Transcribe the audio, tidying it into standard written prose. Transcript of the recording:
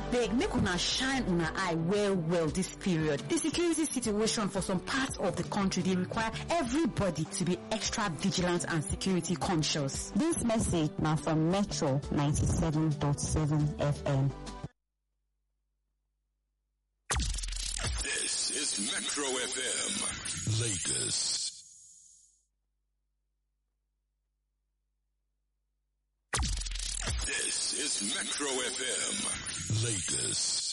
Abeg, make una shine una eye well this period. The security situation for some parts of the country, they require everybody to be extra vigilant and security conscious. This message now from Metro 97.7 FM. This is Metro FM, Lagos. This is Metro FM, Lagos.